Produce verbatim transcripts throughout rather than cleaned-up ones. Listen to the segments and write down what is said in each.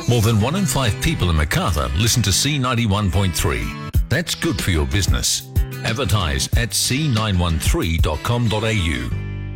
More than one in five people in Macarthur listen to C ninety-one point three. That's good for your business. Advertise at c nine one three dot com dot a u.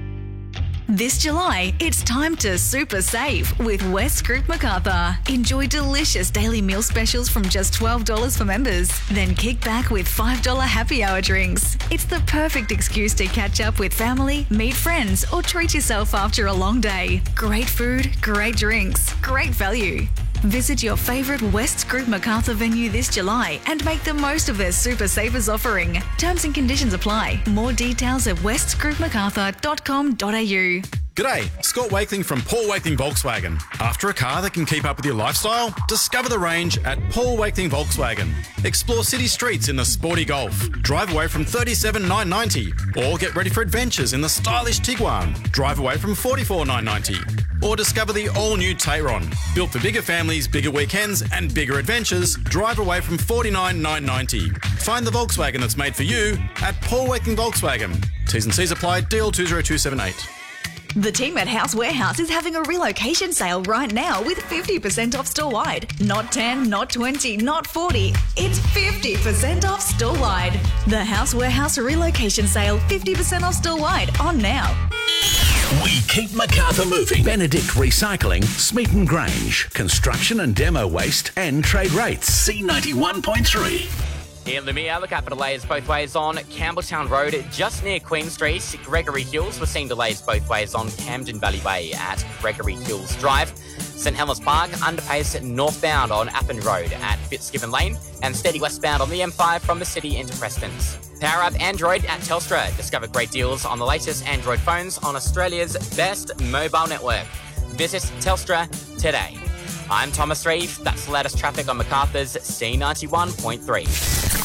This July, it's time to super save with West Group Macarthur. Enjoy delicious daily meal specials from just twelve dollars for members. Then kick back with five dollars happy hour drinks. It's the perfect excuse to catch up with family, meet friends, or treat yourself after a long day. Great food, great drinks, great value. Visit your favourite West Group Macarthur venue this July and make the most of their Super Savers offering. Terms and conditions apply. More details at west group macarthur dot com dot a u. G'day, Scott Wakeling from Paul Wakeling Volkswagen. After a car that can keep up with your lifestyle? Discover the range at Paul Wakeling Volkswagen. Explore city streets in the sporty Golf. Drive away from thirty-seven thousand nine hundred ninety dollars. Or get ready for adventures in the stylish Tiguan. Drive away from forty-four thousand nine hundred ninety dollars. Or discover the all-new Tayron. Built for bigger families, bigger weekends and bigger adventures, drive away from forty-nine thousand nine hundred ninety dollars. Find the Volkswagen that's made for you at Paul Wakeling Volkswagen. T's and C's apply. D L two zero two seven eight. The team at House Warehouse is having a relocation sale right now with fifty percent off store-wide. Not ten, not twenty, not forty. It's fifty percent off store-wide. The House Warehouse relocation sale, fifty percent off store-wide, on now. We keep Macarthur moving. Benedict Recycling, Smeaton Grange, construction and demo waste and trade rates. C ninety-one point three. In Lumia, look out for delays both ways on Campbelltown Road, just near Queen Street. Gregory Hills, we're seeing delays both ways on Camden Valley Way at Gregory Hills Drive. St Helens Park, underpace northbound on Appin Road at Fitzgibbon Lane, and steady westbound on the M five from the city into Prestons. Power up Android at Telstra. Discover great deals on the latest Android phones on Australia's best mobile network. Visit Telstra today. I'm Thomas Reeve. That's the latest traffic on Macarthur's C ninety-one point three.